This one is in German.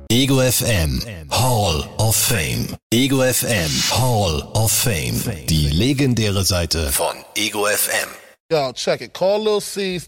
Ego FM Hall of Fame. Ego FM Hall of Fame. Die legendäre Seite von Ego FM. Yo, check it. Call Lil C's